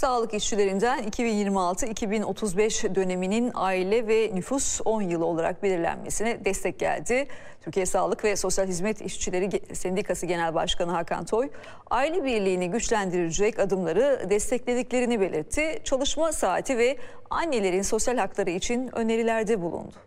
Sağlık işçilerinden 2026-2035 döneminin aile ve nüfus 10 yılı olarak belirlenmesine destek geldi. Türkiye Sağlık ve Sosyal Hizmet İşçileri Sendikası Genel Başkanı Hakan Toy, aile birliğini güçlendirecek adımları desteklediklerini belirtti. Çalışma saati ve annelerin sosyal hakları için önerilerde bulundu.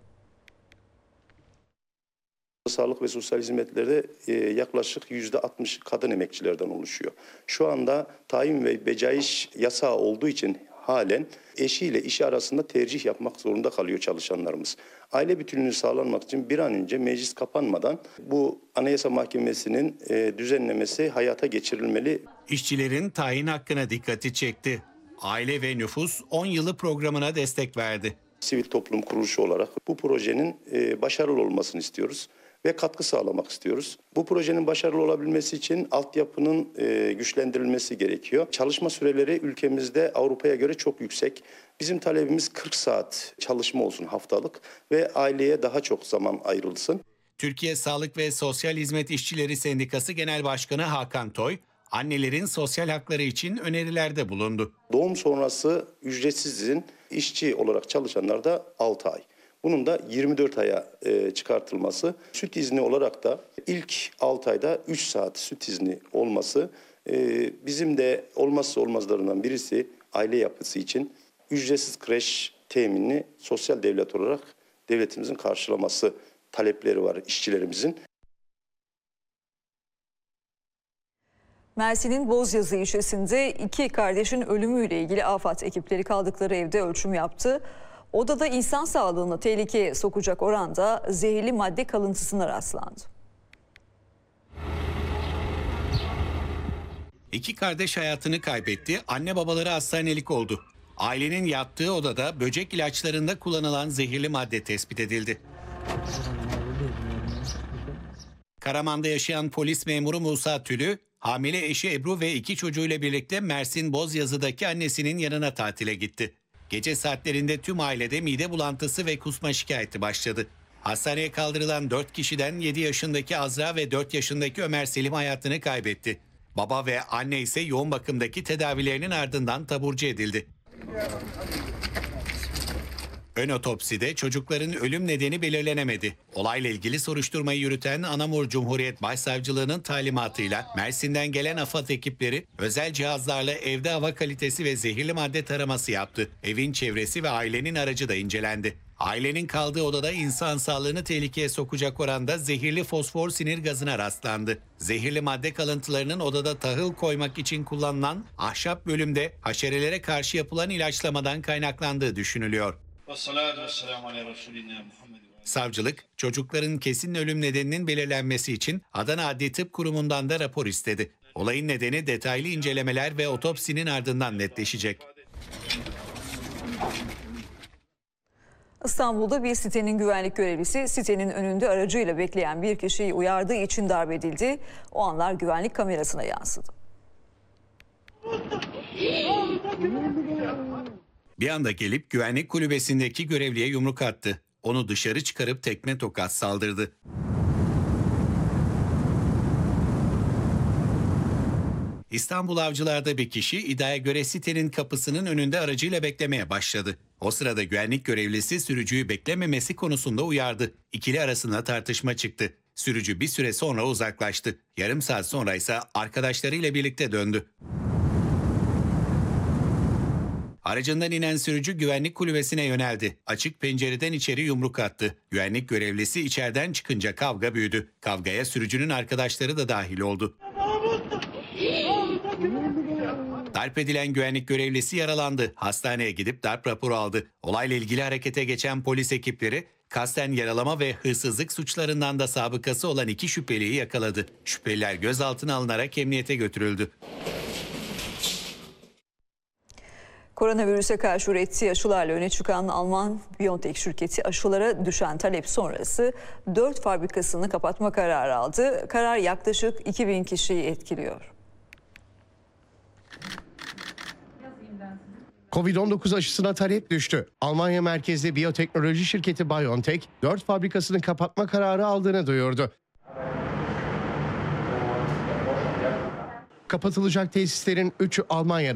Sağlık ve sosyal hizmetlerde yaklaşık %60 kadın emekçilerden oluşuyor. Şu anda tayin ve becaiş yasağı olduğu için halen eşiyle işi arasında tercih yapmak zorunda kalıyor çalışanlarımız. Aile bütünlüğü sağlanmak için bir an önce meclis kapanmadan bu Anayasa Mahkemesi'nin düzenlemesi hayata geçirilmeli. İşçilerin tayin hakkına dikkati çekti. Aile ve Nüfus 10 yılı programına destek verdi. Sivil toplum kuruluşu olarak bu projenin başarılı olmasını istiyoruz ve katkı sağlamak istiyoruz. Bu projenin başarılı olabilmesi için altyapının güçlendirilmesi gerekiyor. Çalışma süreleri ülkemizde Avrupa'ya göre çok yüksek. Bizim talebimiz 40 saat çalışma olsun haftalık ve aileye daha çok zaman ayrılsın. Türkiye Sağlık ve Sosyal Hizmet İşçileri Sendikası Genel Başkanı Hakan Toy, annelerin sosyal hakları için önerilerde bulundu. Doğum sonrası ücretsiz izin işçi olarak çalışanlar da 6 ay. Bunun da 24 aya çıkartılması, süt izni olarak da ilk 6 ayda 3 saat süt izni olması bizim de olmazsa olmazlarından birisi aile yapısı için ücretsiz kreş teminini sosyal devlet olarak devletimizin karşılaması talepleri var işçilerimizin. Mersin'in Bozyazı ilçesinde iki kardeşin ölümüyle ilgili AFAD ekipleri kaldıkları evde ölçüm yaptı. Odada insan sağlığını tehlikeye sokacak oranda zehirli madde kalıntısına rastlandı. İki kardeş hayatını kaybetti, anne babaları hastanelik oldu. Ailenin yattığı odada böcek ilaçlarında kullanılan zehirli madde tespit edildi. Karaman'da yaşayan polis memuru Musa Tülü, hamile eşi Ebru ve 2 çocuğuyla birlikte Mersin Bozyazı'daki annesinin yanına tatile gitti. Gece saatlerinde tüm ailede mide bulantısı ve kusma şikayeti başladı. Hastaneye kaldırılan 4 kişiden 7 yaşındaki Azra ve 4 yaşındaki Ömer Selim hayatını kaybetti. Baba ve anne ise yoğun bakımdaki tedavilerinin ardından taburcu edildi. Ön otopside çocukların ölüm nedeni belirlenemedi. Olayla ilgili soruşturmayı yürüten Anamur Cumhuriyet Başsavcılığı'nın talimatıyla Mersin'den gelen AFAD ekipleri özel cihazlarla evde hava kalitesi ve zehirli madde taraması yaptı. Evin çevresi ve ailenin aracı da incelendi. Ailenin kaldığı odada insan sağlığını tehlikeye sokacak oranda zehirli fosfor sinir gazına rastlandı. Zehirli madde kalıntılarının odada tahıl koymak için kullanılan ahşap bölümde haşerelere karşı yapılan ilaçlamadan kaynaklandığı düşünülüyor. Savcılık, çocukların kesin ölüm nedeninin belirlenmesi için Adana Adli Tıp Kurumu'ndan da rapor istedi. Olayın nedeni detaylı incelemeler ve otopsinin ardından netleşecek. İstanbul'da bir sitenin güvenlik görevlisi sitenin önünde aracıyla bekleyen bir kişiyi uyardığı için darp edildi. O anlar güvenlik kamerasına yansıdı. Bir anda gelip güvenlik kulübesindeki görevliye yumruk attı. Onu dışarı çıkarıp tekme tokat saldırdı. İstanbul Avcılar'da bir kişi iddiaya göre sitenin kapısının önünde aracıyla beklemeye başladı. O sırada güvenlik görevlisi sürücüyü beklememesi konusunda uyardı. İkili arasında tartışma çıktı. Sürücü bir süre sonra uzaklaştı. Yarım saat sonra ise arkadaşlarıyla birlikte döndü. Aracından inen sürücü güvenlik kulübesine yöneldi. Açık pencereden içeri yumruk attı. Güvenlik görevlisi içeriden çıkınca kavga büyüdü. Kavgaya sürücünün arkadaşları da dahil oldu. Darp edilen güvenlik görevlisi yaralandı. Hastaneye gidip darp raporu aldı. Olayla ilgili harekete geçen polis ekipleri kasten yaralama ve hırsızlık suçlarından da sabıkası olan 2 şüpheliyi yakaladı. Şüpheliler gözaltına alınarak emniyete götürüldü. Koronavirüse karşı ürettiği aşılarla öne çıkan Alman BioNTech şirketi aşılara düşen talep sonrası 4 fabrikasını kapatma kararı aldı. Karar yaklaşık 2000 kişiyi etkiliyor. Covid-19 aşısına talep düştü. Almanya merkezli biyoteknoloji şirketi BioNTech 4 fabrikasını kapatma kararı aldığını duyurdu. Kapatılacak tesislerin 3'ü Almanya'da.